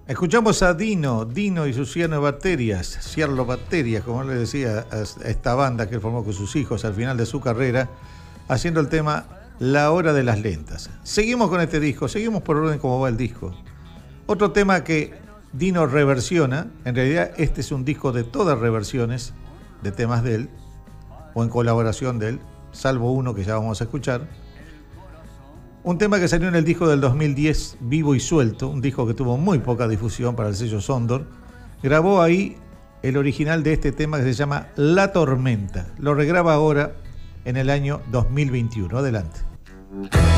Escuchamos a Dino y sus cianobacterias, como le decía a esta banda que él formó con sus hijos al final de su carrera, haciendo el tema La Hora de las Lentas. Seguimos con este disco, seguimos por orden como va el disco. Otro tema que Dino reversiona, en realidad este es un disco de todas reversiones de temas de él, o en colaboración de él, salvo uno que ya vamos a escuchar. Un tema que salió en el disco del 2010, Vivo y Suelto, un disco que tuvo muy poca difusión para el sello Sondor. Grabó ahí el original de este tema que se llama La Tormenta. Lo regraba ahora en el año 2021. Adelante.